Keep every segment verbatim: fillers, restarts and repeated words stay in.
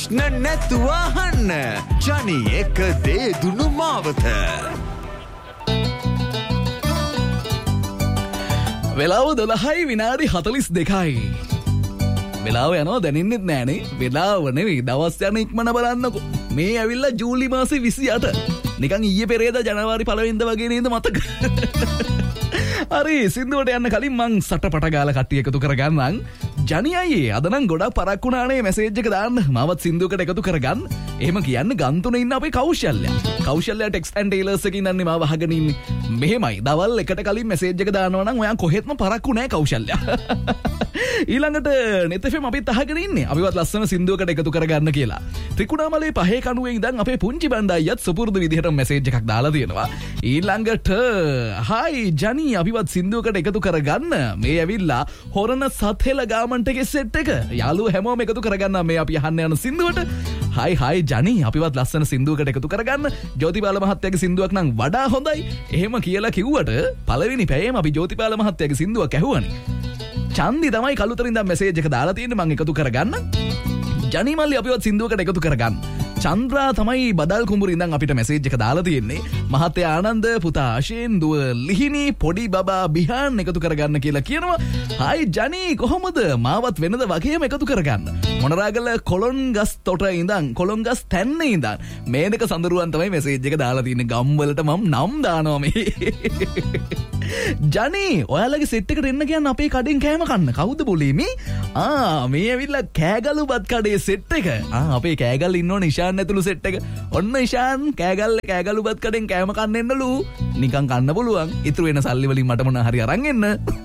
නැතුව අහන්න ජනි එක දේ දුනු මාවත. වෙලාව දොළහයි විනාඩි හතලිස් දෙකයි. වෙලාව යනවා දැනෙන්නෙත් නෑනේ. වෙලාව නෙවෙයි දවස් යන ඉක්මන බලන්නකෝ. මේ ඇවිල්ලා ජූලි මාසේ විසි අට. නිකන් ඊයේ පෙරේදා ජනවාරි පළවෙනිදා වගේ නේද මතක. හරි සින්දුවට යන්න කලින් මං සටපට ගාලා කට්ටිය එකතු කරගන්නම්. ජනි අයියේ අද නම් ගොඩක් පරක් වුණානේ මැසේජ් එක දාන්න. මාවත් සින්දුවකට එකතු කරගන්න. එහෙම කියන්නේ ගන්තුනේ ඉන්න අපේ කෞශල්‍ය. කෞශල්‍ය ටෙක්ස්ට් ඇන්ඩ් ටේලර්ස් එකේ ඉන්නන්නේ මාව අහගෙන ඉන්නේ. මෙහෙමයි දවල් එකට කලින් මැසේජ් එක දානවා නම් ඔයා කොහෙත්ම පරක්කු නෑ කෞශල්‍ය. ඊළඟට net f m අපිත් අහගෙන ඉන්නේ. අපිවත් ලස්සන සින්දුවකට එකතු කරගන්න කියලා. ත්‍රිකුණාමලේ පහේ කණුවේ ඉඳන් අපේ පුංචි බණ්ඩායියත් සුපුරුදු විදිහට මැසේජ් එකක් දාලා තියෙනවා. ඊළඟට හයි ජනි අපිවත් සින්දුවකට එකතු කරගන්න. මේ ඇවිල්ලා හොරණ සත්හෙල ගාමන්ට් එකේ සෙට් එක. යාළුවෝ හැමෝම එකතු කරගන්න මේ අපි අහන්න යන සින්දුවට. හයි හයි ජනි අපිවත් ලස්සන සින්දුවකට එකතු කරගන්න. ජෝතිපාල මහත්තයාගේ සින්දුවක් නම් වඩා හොඳයි. එහෙම කියලා කිව්වට පළවෙනි පැයේම අපි ජෝතිපාල මහත්තයාගේ සින්දුවක් ඇහුවනේ. චන්දි තමයි කළුතරින් දැන් මැසේජ් එක දාලා තියෙන්නේ මම එකතු කරගන්න. ජනි මල්ලි අපිවත් සින්දුවකට එකතු කරගන්න. චන්ද්‍රා තමයි බදල් කුඹුරින් ඉඳන් අපිට මැසේජ් එක දාලා තියෙන්නේ. මහත්තයා ආනන්ද පුතා ආශේන් දුව ලිහිණි පොඩි බබා බිහාන් එකතු කරගන්න කියලා කියනවා. හයි ජනි කොහොමද? මාවත් වෙනද වගේම එකතු කරගන්න. මොනරාගල කොළොන්ගස් තොට ඉඳන් කොළොන්ගස් තැන්න ඉඳන් මේනක සඳරුවන් තමයි මැසේජ් එක දාලා තියෙන්නේ. ගම්වලට මම නම් දානවා මේ. ජනි ඔයාලගේ සෙට් එකට එන්න කියන්න අපේ කඩෙන් කෑම කන්න. කවුද බොලීමි? ආ මේ ඇවිල්ලා කෑගලු බත් කඩේ සෙට් එක. ආ අපේ කෑගල් ඉන්න ඕනේ ඉෂාන් ඇතුළු සෙට් එක. ඔන්න ඉෂාන් කෑගල් කෑගලු බත් කඩෙන් කෑම කන්න එන්නලු. නිකන් කන්න පුළුවන්. ඉතුරු වෙන සල්ලි වලින් මට මොන හරි අරන් එන්න.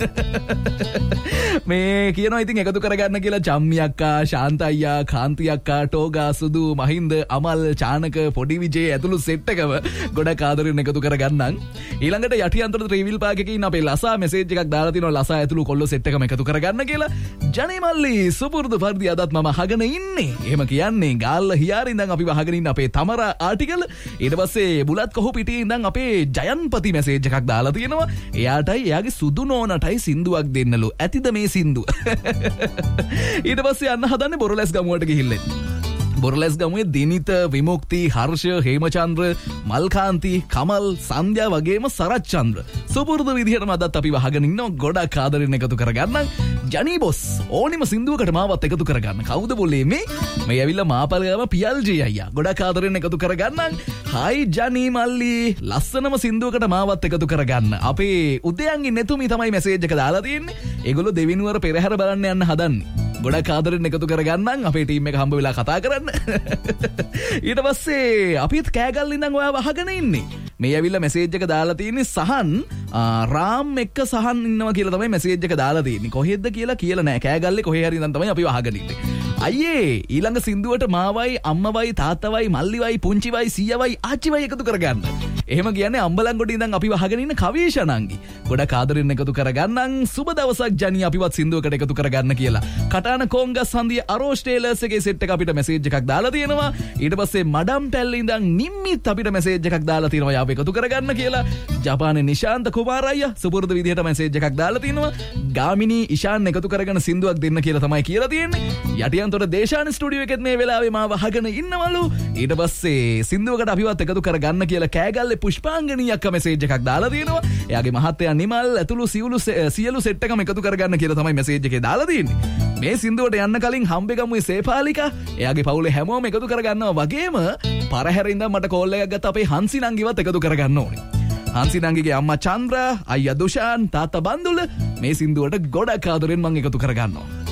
මේ කියනවා ඉතින් එකතු කරගන්න කියලා චම්මි අක්කා, ශාන්ත අයියා, කාන්ති අක්කා, ටෝගා, සුදු, මහින්ද, අමල්, චානක, පොඩි විජේ ඇතුළු සෙට් එකම ගොඩක් ආදරෙන් එකතු කරගන්නම්. ඊළඟට යටි අන්තර ත්‍රිවිල් පාක් එකේ ඉන්න අපේ ලසා මැසේජ් එකක් දාලා තිනවා ලසා ඇතුළු කොල්ලෝ සෙට් එකම එකතු කරගන්න කියලා. ජනි මල්ලි සුපුරුදු පරිදි අදත් මම අහගෙන ඉන්නේ. එහෙම කියන්නේ ගාල්ල හියාරි ඉඳන් අපි අහගෙන ඉන්න අපේ තමරා ආටිකල්. ඊට පස්සේ බුලත් කොහො පිටියේ ඉඳන් අපේ ජයන්පති මැසේජ් එකක් දාලා තියෙනවා. එයාටයි එයාගේ සුදු නෝනටයි සින්දුවක් දෙන්නලු. ඇතිද මේ සින්දුව? ඊට පස්සේ යන්න හදන්නේ බොරලැස් ගමුවට ගිහිල්ලා. බොරලැස් ගමුවේ දිනිත, විමුක්ති, හර්ෂ, හේමචන්ද්‍ර, මල්කාන්ති, කමල්, සන්ධ්‍යා වගේම සරච්චන්ද්‍ර. සුපුරුදු විදිහටම අදත් අපි වහගෙන ඉන්නවා. ගොඩක් ආදරෙන් එකතු කරගන්නම්. ජනි බොස් ඕනිම සින්දුවකට මාවත් එකතු කරගන්න. කවුද බොලේ මේ? මේ ඇවිල්ලා මාපලගම පියල්ජී අයියා. ගොඩක් ආදරෙන් එකතු කරගන්නම්. හයි ජනි මල්ලි ලස්සනම සින්දුවකට මාවත් එකතු කරගන්න. අපේ උදයන්ගේ නෙතුමි තමයි මැසේජ් එක දාලා තියෙන්නේ. ඒගොල්ලෝ දෙවිනුවර පෙරහැර බලන්න යන්න හදන්නේ. ගොඩක් ආදරෙන් එකතු කරගන්නම්. අපේ ටීම් එක හම්බ වෙලා කතා කරන්න. ඊට පස්සේ අපිත් කෑගල් ඉඳන් ඔයාව අහගෙන ඉන්නේ. මේ ඇවිල්ලා මැසේජ් එක දාලා තියෙන්නේ සහන් රාම් එක්ක සහන් ඉන්නවා කියලා තමයි මැසේජ් එක දාලා තියෙන්නේ. කොහෙද කියලා කියලා නෑ. කෑගල්ලේ කොහේ හරි ඉඳන් තමයි අපිව අහගෙන ඉන්නේ. අයියේ ඊළඟ සින්දුවට මාවයි අම්මවයි තාත්තවයි මල්ලිවයි පුංචිවයි සීයවයි ආච්චිවයි එකතු කරගන්න. එහෙම කියන්නේ අම්බලන්ගොඩ ඉඳන් අපිව අහගෙන ඉන්න කවීෂණන්ගි. ගොඩක් ආදරෙන් එකතු කරගන්නම්. සුබ දවසක් ජනි අපිවත් සින්දුවකට එකතු කරගන්න කියලා. කටාන කොංගස් හන්දිය අරෝස් ටේලර්ස් එකේ සෙට් එක අපිට මැසේජ් එකක් දාලා තියෙනවා. ඊට පස්සේ මඩම් පැල්ලේ ඉඳන් නිම්මිත් අපිට මැසේජ් එකක් දාලා තියෙනවා. යාව එකතු කරගන්න කියලා. ජපානයේ නිශාන්ත කුමාර අයියා සුපුරුදු විදිහට මැසේජ් එකක් දාලා තිනවා. ගාමිණී ඉෂාන් එකතු කරගෙන සින්දුවක් දෙන්න කියලා තමයි කියලා තියෙන්නේ. යටියන්තොට දේශාන ස්ටුඩියෝ එකෙත් මේ වෙලාවේ මාව අහගෙන ඉන්නවලු. ඊට පස්සේ සින්දුවකට අපිවත් එකතු කරගන්න කියලා කෑගල්ලේ පුෂ්පාංගනී අක්කා මැසේජ් එකක් දාලා තියෙනවා. එයාගේ මහත්තයා නිමල් ඇතුළු සියලු සියලු සෙට් එකම එකතු කරගන්න කියලා තමයි මැසේජ් එකේ දාලා තියෙන්නේ. මේ සින්දුවට යන්න කලින් හම්බෙගමුවේ සේපාලිකා එයාගේ පවුලේ හැමෝම එකතු කරගන්නවා වගේම පරහැර ඉඳන් මට කෝල් එකක් ගත්ත අපේ හංසි නංගිවත් එකතු කරගන්න ඕනේ. හංසි නංගිගේ අම්මා චන්ද්‍රා, අයියා දුෂාන්, තාත්තා බන්දුල මේ සින්දුවට ගොඩක් ආදරෙන් මම එකතු කරගන්නවා.